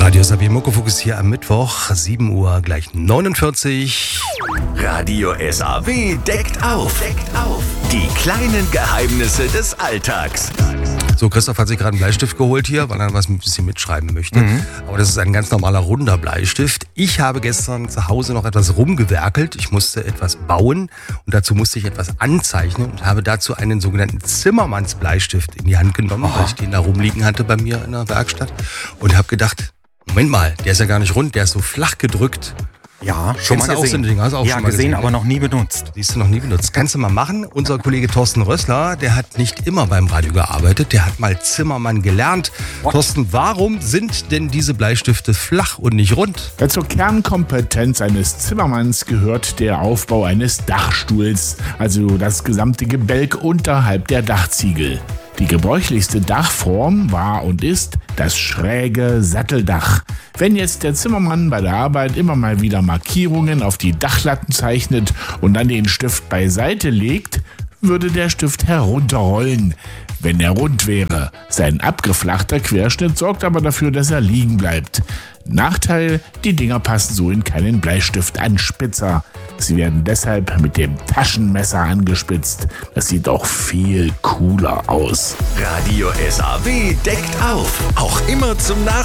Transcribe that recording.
Radio SAW Muckefuchs hier am Mittwoch, 7 Uhr gleich 49. Radio SAW deckt auf. Die kleinen Geheimnisse des Alltags. So, Christoph hat sich gerade einen Bleistift geholt hier, weil er was ein bisschen mitschreiben möchte. Aber das ist ein ganz normaler runder Bleistift. Ich habe gestern zu Hause noch etwas rumgewerkelt. Ich musste etwas bauen und dazu musste ich etwas anzeichnen und habe dazu einen sogenannten Zimmermannsbleistift in die Hand genommen, weil ich den da rumliegen hatte bei mir in der Werkstatt und habe gedacht, Moment mal, der ist ja gar nicht rund, der ist so flach gedrückt. Ja, schon mal gesehen. Hast du auch schon mal gesehen, aber noch nie benutzt. Siehst du, noch nie benutzt. Kannst du mal machen. Unser Kollege Thorsten Rössler, der hat nicht immer beim Radio gearbeitet, der hat mal Zimmermann gelernt. Thorsten, warum sind denn diese Bleistifte flach und nicht rund? Zur Kernkompetenz eines Zimmermanns gehört der Aufbau eines Dachstuhls, also das gesamte Gebälk unterhalb der Dachziegel. Die gebräuchlichste Dachform war und ist das schräge Satteldach. Wenn jetzt der Zimmermann bei der Arbeit immer mal wieder Markierungen auf die Dachlatten zeichnet und dann den Stift beiseite legt, würde der Stift herunterrollen, wenn er rund wäre. Sein abgeflachter Querschnitt sorgt aber dafür, dass er liegen bleibt. Nachteil, die Dinger passen so in keinen Bleistiftanspitzer. Sie werden deshalb mit dem Taschenmesser angespitzt. Das sieht doch viel cooler aus. Radio SAW deckt auf. Auch immer zum Nachdenken.